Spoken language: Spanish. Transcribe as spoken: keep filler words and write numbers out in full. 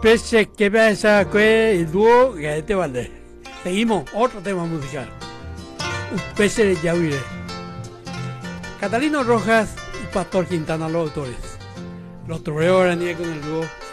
Pese que pasa que el dúo Gaete Valdés. Seguimos, otro tema musical. Un pese de Yahuire. Catalino Rojas y Pastor Quintana, los autores. Los troveos eran con el dúo